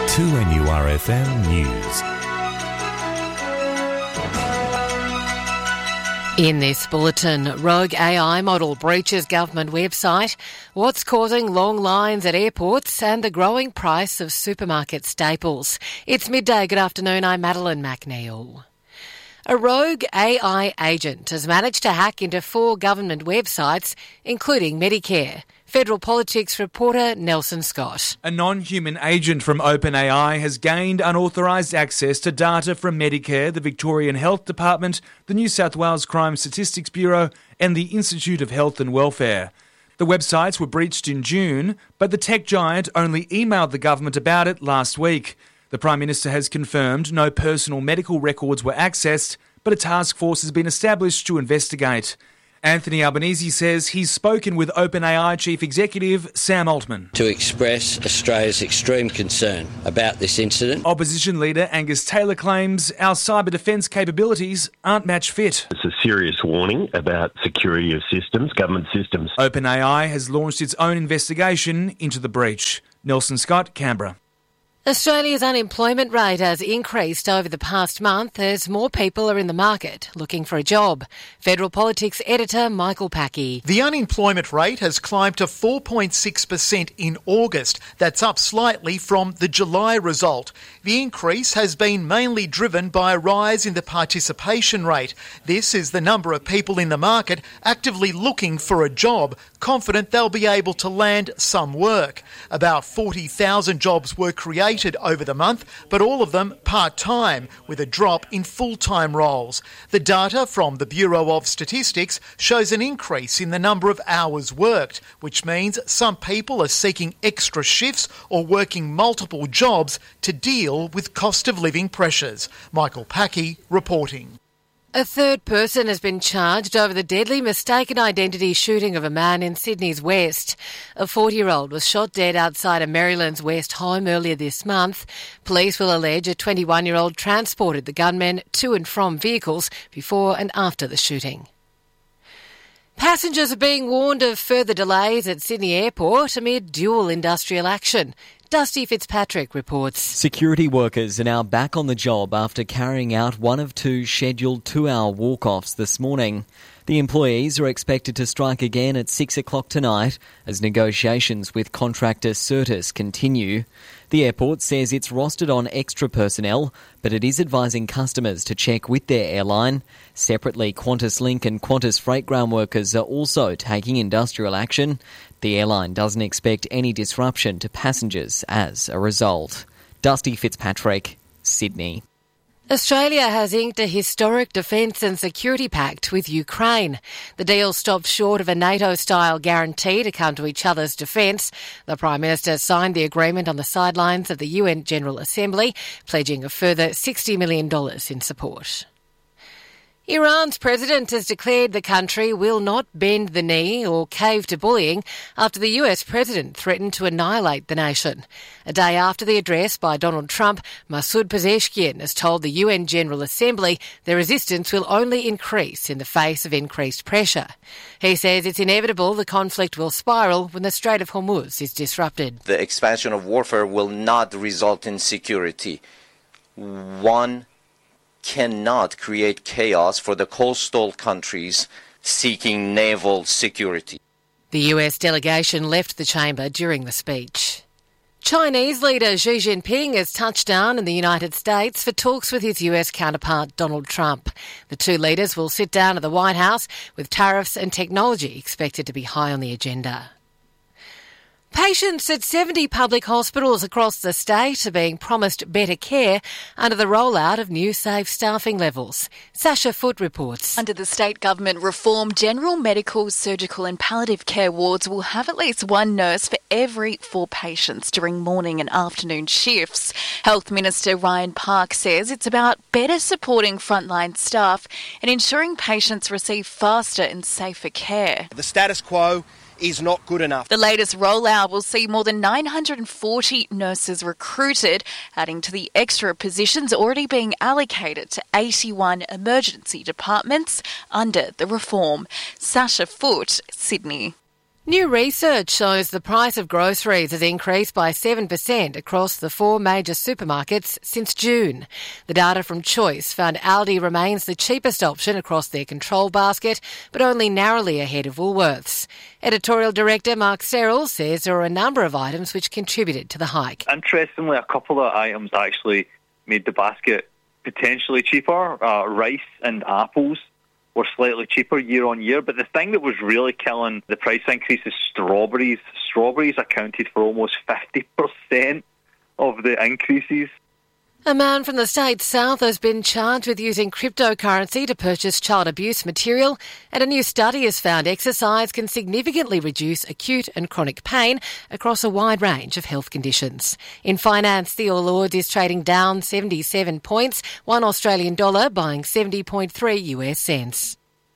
2NURFM News. In this bulletin, rogue AI model breaches government website, what's causing long lines at airports and the growing price of supermarket staples. It's midday. Good afternoon, I'm Madeline McNeil. A rogue AI agent has managed to hack into 4 government websites, including Medicare. Federal Politics reporter Nelson Scott. A non-human agent from OpenAI has gained unauthorised access to data from Medicare, the Victorian Health Department, the New South Wales Crime Statistics Bureau and the Institute of Health and Welfare. The websites were breached in June, but the tech giant only emailed the government about it last week. The Prime Minister has confirmed no personal medical records were accessed, but a task force has been established to investigate. Anthony Albanese says he's spoken with OpenAI Chief Executive Sam Altman to express Australia's extreme concern about this incident. Opposition leader Angus Taylor claims our cyber defence capabilities aren't match fit. It's a serious warning about security of systems, government systems. OpenAI has launched its own investigation into the breach. Nelson Scott, Canberra. Australia's unemployment rate has increased over the past month as more people are in the market looking for a job. Federal Politics editor Michael Packey. The unemployment rate has climbed to 4.6% in August. That's up slightly from the July result. The increase has been mainly driven by a rise in the participation rate. This is the number of people in the market actively looking for a job, confident they'll be able to land some work. About 40,000 jobs were created over the month, but all of them part-time, with a drop in full-time roles. The data from the Bureau of Statistics shows an increase in the number of hours worked, which means some people are seeking extra shifts or working multiple jobs to deal with cost of living pressures. Michael Packey reporting. A third person has been charged over the deadly mistaken identity shooting of a man in Sydney's West. A 40-year-old was shot dead outside a Maryland's West home earlier this month. Police will allege a 21-year-old transported the gunman to and from vehicles before and after the shooting. Passengers are being warned of further delays at Sydney Airport amid dual industrial action. Dusty Fitzpatrick reports. Security workers are now back on the job after carrying out one of 2 scheduled 2-hour walk-offs this morning. The employees are expected to strike again at 6 o'clock tonight as negotiations with contractor Certis continue. The airport says it's rostered on extra personnel, but it is advising customers to check with their airline. Separately, QantasLink and Qantas Freight ground workers are also taking industrial action. The airline doesn't expect any disruption to passengers as a result. Dusty Fitzpatrick, Sydney. Australia has inked a historic defence and security pact with Ukraine. The deal stopped short of a NATO-style guarantee to come to each other's defence. The Prime Minister signed the agreement on the sidelines of the UN General Assembly, pledging a further $60 million in support. Iran's president has declared the country will not bend the knee or cave to bullying after the US president threatened to annihilate the nation. A day after the address by Donald Trump, Masoud Pezeshkian has told the UN General Assembly their resistance will only increase in the face of increased pressure. He says it's inevitable the conflict will spiral when the Strait of Hormuz is disrupted. The expansion of warfare will not result in security. One cannot create chaos for the coastal countries seeking naval security. The US delegation left the chamber during the speech. Chinese leader Xi Jinping has touched down in the United States for talks with his US counterpart Donald Trump. The 2 leaders will sit down at the White House with tariffs and technology expected to be high on the agenda. Patients at 70 public hospitals across the state are being promised better care under the rollout of new safe staffing levels. Sasha Foote reports. Under the state government reform, general medical, surgical and palliative care wards will have at least 1 nurse for every 4 patients during morning and afternoon shifts. Health Minister Ryan Park says it's about better supporting frontline staff and ensuring patients receive faster and safer care. The status quo is not good enough. The latest rollout will see more than 940 nurses recruited, adding to the extra positions already being allocated to 81 emergency departments under the reform. Sasha Foote, Sydney. New research shows the price of groceries has increased by 7% across the 4 major supermarkets since June. The data from Choice found Aldi remains the cheapest option across their control basket, but only narrowly ahead of Woolworths. Editorial Director Mark Serrell says there are a number of items which contributed to the hike. Interestingly, a couple of items actually made the basket potentially cheaper. Rice and apples were slightly cheaper year on year, but the thing that was really killing the price increase is strawberries. Strawberries accounted for almost 50% of the increases. A man from the state south has been charged with using cryptocurrency to purchase child abuse material, and a new study has found exercise can significantly reduce acute and chronic pain across a wide range of health conditions. In finance, the All Ords is trading down 77 points, $1 Australian dollar buying 70.3 US cents.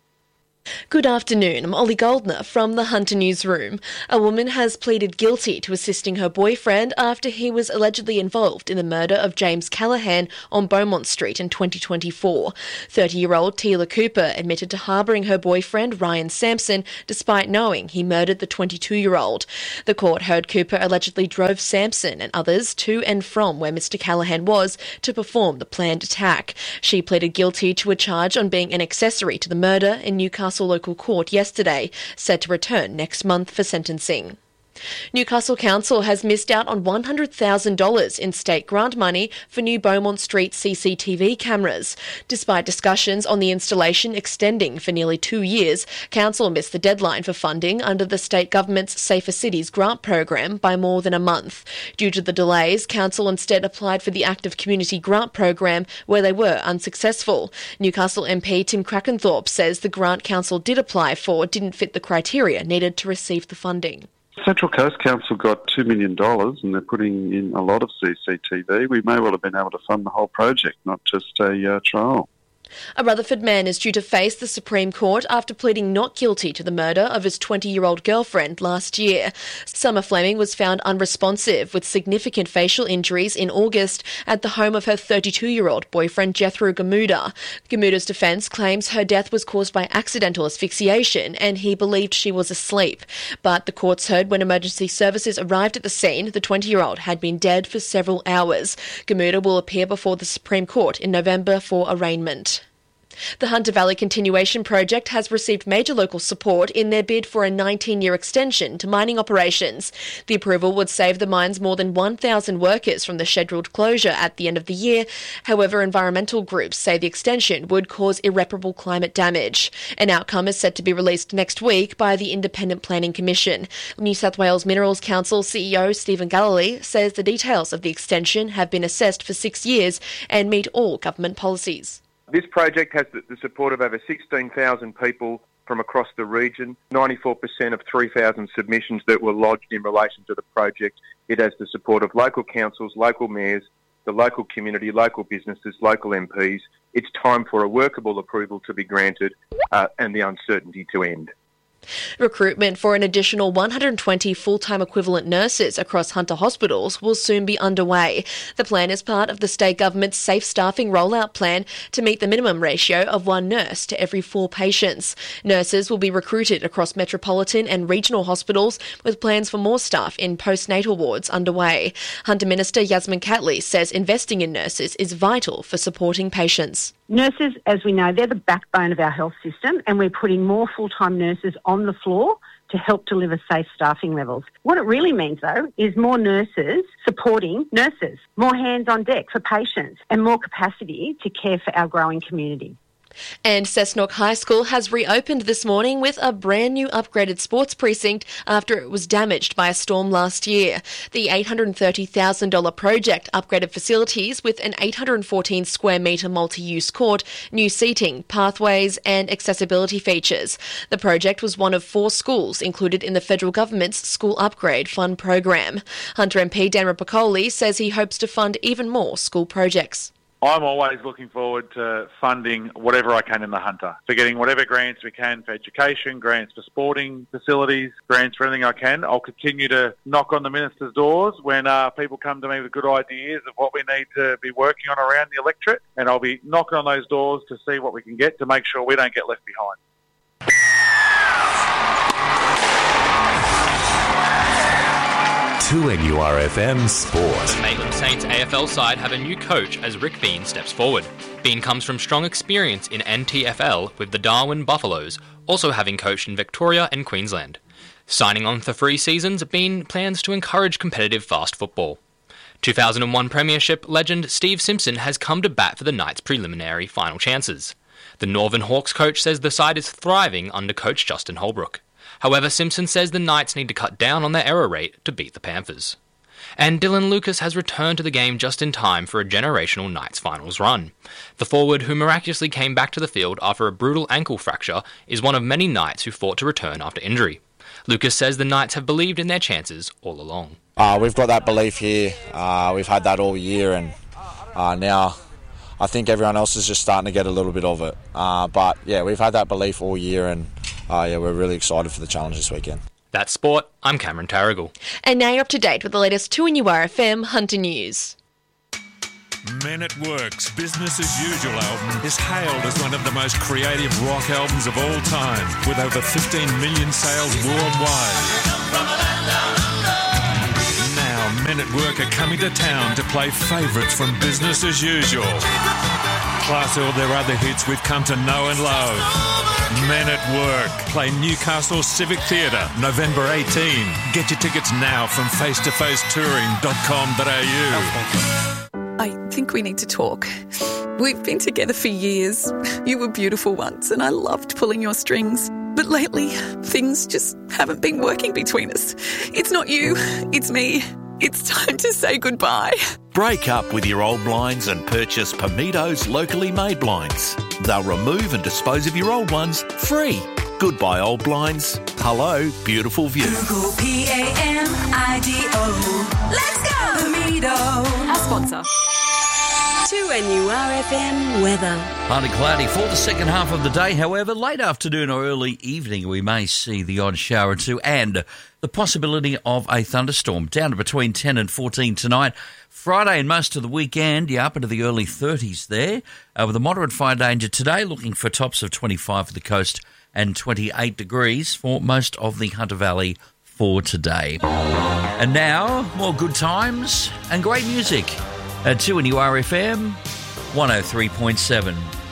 Good afternoon, I'm Ollie Goldner from the Hunter Newsroom. A woman has pleaded guilty to assisting her boyfriend after he was allegedly involved in the murder of James Callaghan on Beaumont Street in 2024. 30-year-old Tila Cooper admitted to harbouring her boyfriend Ryan Sampson despite knowing he murdered the 22-year-old. The court heard Cooper allegedly drove Sampson and others to and from where Mr Callaghan was to perform the planned attack. She pleaded guilty to a charge on being an accessory to the murder in Newcastle local court yesterday, set to return next month for sentencing. Newcastle Council has missed out on $100,000 in state grant money for new Beaumont Street CCTV cameras. Despite discussions on the installation extending for nearly 2 years, Council missed the deadline for funding under the state government's Safer Cities grant program by more than a month. Due to the delays, Council instead applied for the Active Community Grant program, where they were unsuccessful. Newcastle MP Tim Crackenthorpe says the grant Council did apply for didn't fit the criteria needed to receive the funding. Central Coast Council got $2 million and they're putting in a lot of CCTV. We may well have been able to fund the whole project, not just a trial. A Rutherford man is due to face the Supreme Court after pleading not guilty to the murder of his 20-year-old girlfriend last year. Summer Fleming was found unresponsive with significant facial injuries in August at the home of her 32-year-old boyfriend Jethro Gamuda. Gamuda's defence claims her death was caused by accidental asphyxiation and he believed she was asleep. But the courts heard when emergency services arrived at the scene, the 20-year-old had been dead for several hours. Gamuda will appear before the Supreme Court in November for arraignment. The Hunter Valley Continuation Project has received major local support in their bid for a 19-year extension to mining operations. The approval would save the mines more than 1,000 workers from the scheduled closure at the end of the year. However, environmental groups say the extension would cause irreparable climate damage. An outcome is set to be released next week by the Independent Planning Commission. New South Wales Minerals Council CEO Stephen Galilee says the details of the extension have been assessed for 6 years and meet all government policies. This project has the support of over 16,000 people from across the region, 94% of 3,000 submissions that were lodged in relation to the project. It has the support of local councils, local mayors, the local community, local businesses, local MPs. It's time for a workable approval to be granted and the uncertainty to end. Recruitment for an additional 120 full-time equivalent nurses across Hunter hospitals will soon be underway. The plan is part of the state government's safe staffing rollout plan to meet the minimum ratio of 1 nurse to every 4 patients. Nurses will be recruited across metropolitan and regional hospitals with plans for more staff in postnatal wards underway. Hunter Minister Yasmin Catley says investing in nurses is vital for supporting patients. Nurses, as we know, they're the backbone of our health system, and we're putting more full-time nurses on the floor to help deliver safe staffing levels. What it really means, though, is more nurses supporting nurses, more hands on deck for patients, and more capacity to care for our growing community. And Cessnock High School has reopened this morning with a brand new upgraded sports precinct after it was damaged by a storm last year. The $830,000 project upgraded facilities with an 814 square metre multi-use court, new seating, pathways and accessibility features. The project was one of 4 schools included in the federal government's School Upgrade Fund program. Hunter MP Dan Rapopoli says he hopes to fund even more school projects. I'm always looking forward to funding whatever I can in the Hunter, for getting whatever grants we can for education, grants for sporting facilities, grants for anything I can. I'll continue to knock on the Minister's doors when people come to me with good ideas of what we need to be working on around the electorate, and I'll be knocking on those doors to see what we can get to make sure we don't get left behind. 2NURFM Sport. The Maitland Saints AFL side have a new coach as Rick Bean steps forward. Bean comes from strong experience in NTFL with the Darwin Buffaloes, also having coached in Victoria and Queensland. Signing on for 3 seasons, Bean plans to encourage competitive fast football. 2001 Premiership legend Steve Simpson has come to bat for the Knights' preliminary final chances. The Northern Hawks coach says the side is thriving under coach Justin Holbrook. However, Simpson says the Knights need to cut down on their error rate to beat the Panthers. And Dylan Lucas has returned to the game just in time for a generational Knights finals run. The forward, who miraculously came back to the field after a brutal ankle fracture, is one of many Knights who fought to return after injury. Lucas says the Knights have believed in their chances all along. We've got that belief here. We've had that all year, and now I think everyone else is just starting to get a little bit of it. But yeah, we've had that belief all year, and we're really excited for the challenge this weekend. That's sport. I'm Cameron Tarragall. And now you're up to date with the latest 2NURFM Hunter News. Men at Work's Business as Usual album is hailed as one of the most creative rock albums of all time, with over 15 million sales worldwide. Now, Men at Work are coming to town to play favourites from Business as Usual, plus all their other hits we've come to know and love. Men at Work play Newcastle Civic Theatre, November 18. Get your tickets now from facetofacetouring.com.au. I think we need to talk. We've been together for years. You were beautiful once and I loved pulling your strings. But lately, things just haven't been working between us. It's not you, it's me. It's time to say goodbye. Break up with your old blinds and purchase Pamitos locally made blinds. They'll remove and dispose of your old ones free. Goodbye, old blinds. Hello, beautiful view. Google PAMIDO. Let's go, Pamito. Our sponsor. 2NURFM weather. Partly cloudy for the second half of the day. However, late afternoon or early evening, we may see the odd shower or two and the possibility of a thunderstorm. Down to between 10 and 14 tonight. Friday and most of the weekend, you're up into the early 30s there. With a moderate fire danger today, looking for tops of 25 for the coast and 28 degrees for most of the Hunter Valley for today. And now, more good times and great music at 2NURFM 103.7.